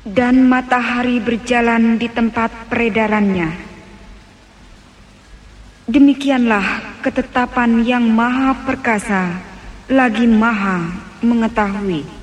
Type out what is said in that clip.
dan matahari berjalan di tempat peredarannya. Demikianlah ketetapan yang maha perkasa lagi maha mengetahui.